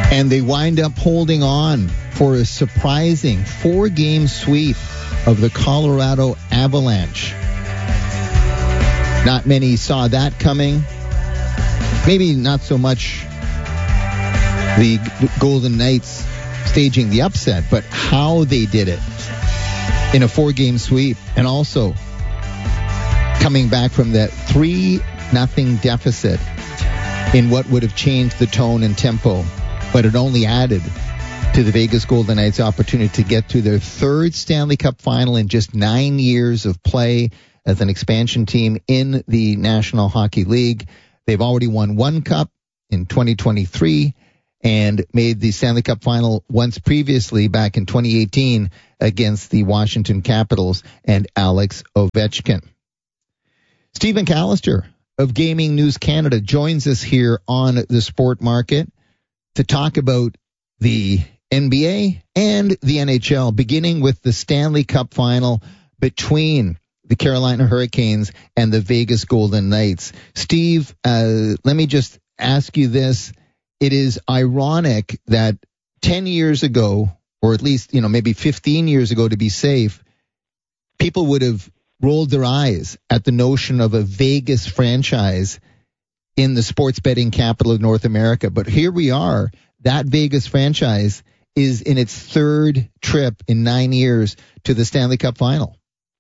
And they wind up holding on for a surprising 4-game sweep of the Colorado Avalanche. Not many saw that coming. Maybe not so much the Golden Knights staging the upset, but how they did it in a 4-game sweep, and also coming back from that 3-0 deficit in what would have changed the tone and tempo, but it only added to the Vegas Golden Knights' opportunity to get to their 3rd Stanley Cup final in just 9 years of play as an expansion team in the National Hockey League. They've already won 1 cup in 2023 and made the Stanley Cup final once previously back in 2018 against the Washington Capitals and Alex Ovechkin. Steve McAllister of Gaming News Canada joins us here on the Sport Market to talk about the NBA and the NHL, beginning with the Stanley Cup final between the Carolina Hurricanes and the Vegas Golden Knights. Steve, let me just ask you this. It is ironic that 10 years ago, or at least, maybe 15 years ago to be safe, people would have rolled their eyes at the notion of a Vegas franchise in the sports betting capital of North America. But here we are. That Vegas franchise is in its 3rd trip in 9 years to the Stanley Cup final.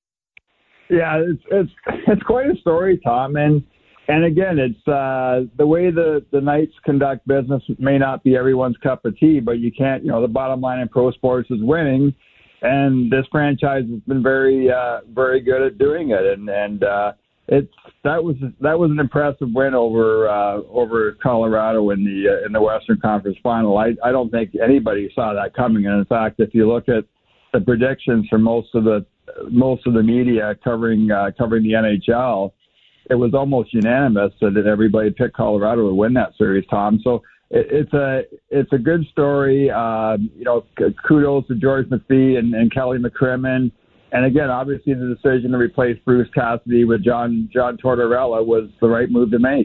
Yeah, it's quite a story, Tom. And again, it's the way the Knights conduct business may not be everyone's cup of tea, but you can't, the bottom line in pro sports is winning. And this franchise has been very good at doing it. And that was an impressive win over Colorado in the Western Conference Final. I don't think anybody saw that coming. And in fact, if you look at the predictions for most of the media covering the NHL, it was almost unanimous that everybody picked Colorado to win that series, Tom. So it's a good story. Kudos to George McPhee and Kelly McCrimmon. And again, obviously the decision to replace Bruce Cassidy with John Tortorella was the right move to make.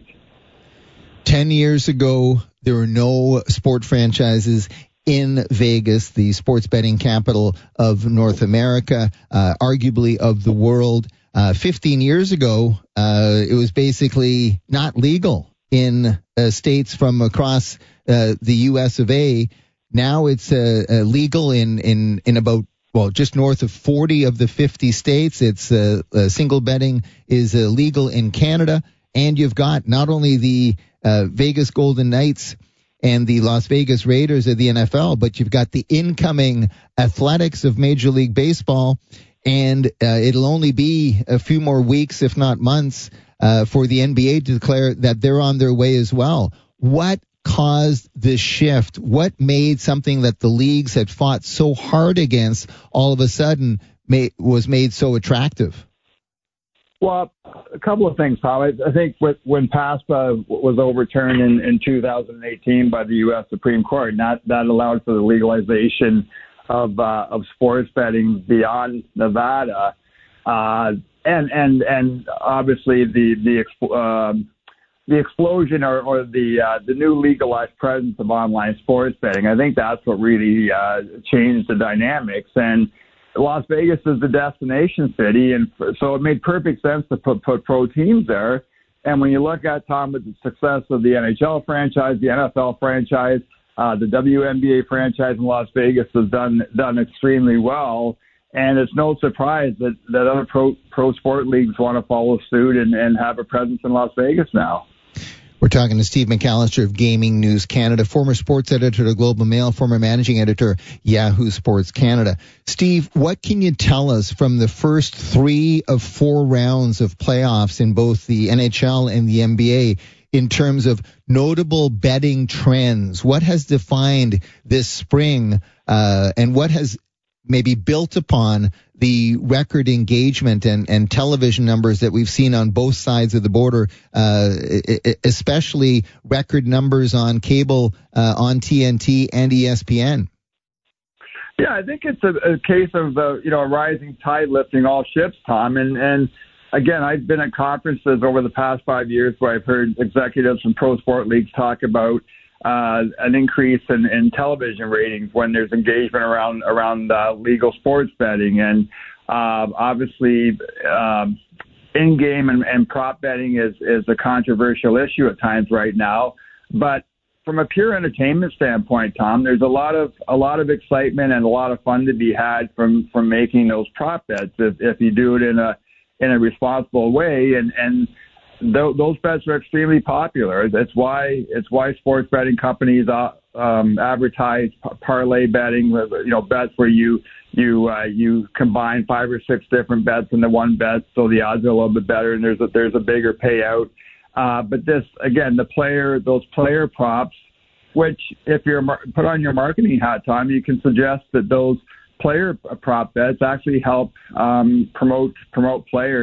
10 years ago, there were no sport franchises in Vegas, the sports betting capital of North America, arguably of the world. 15 years ago, it was basically not legal in states from across the U.S. of A. Now it's legal in about, just north of 40 of the 50 states. It's single betting is legal in Canada. And you've got not only the Vegas Golden Knights and the Las Vegas Raiders of the NFL, but you've got the incoming Athletics of Major League Baseball. And it'll only be a few more weeks, if not months, for the NBA to declare that they're on their way as well. What caused this shift? What made something that the leagues had fought so hard against all of a sudden was made so attractive? Well, a couple of things, Tom. I think when PASPA was overturned in 2018 by the U.S. Supreme Court, that allowed for the legalization of sports betting beyond Nevada, and obviously the explosion or the new legalized presence of online sports betting. I think that's what really changed the dynamics. And Las Vegas is the destination city, and so it made perfect sense to put pro teams there. And when you look at, Tom, the success of the NHL franchise, the NFL franchise, the WNBA franchise in Las Vegas has done extremely well. And it's no surprise that other pro sport leagues want to follow suit and have a presence in Las Vegas now. We're talking to Steve McAllister of Gaming News Canada, former sports editor to Globe and Mail, former managing editor, Yahoo Sports Canada. Steve, what can you tell us from the first 3 of 4 rounds of playoffs in both the NHL and the NBA in terms of notable betting trends? What has defined this spring and what has maybe built upon the record engagement and television numbers that we've seen on both sides of the border, especially record numbers on cable, on TNT and ESPN? Yeah, I think it's a case of a rising tide lifting all ships, Tom. And again, I've been at conferences over the past 5 years where I've heard executives from pro sport leagues talk about an increase in television ratings when there's engagement around legal sports betting, and obviously in-game and prop betting is a controversial issue at times right now. But from a pure entertainment standpoint, Tom, there's a lot of excitement and a lot of fun to be had from making those prop bets if you do it in a responsible way, and those bets are extremely popular. It's why sports betting companies advertise parlay betting, bets where you combine 5 or 6 different bets into one bet, so the odds are a little bit better, and there's a bigger payout. But this, again, those player props, which if you're put on your marketing hat, Tom, you can suggest that those player prop bets actually help promote players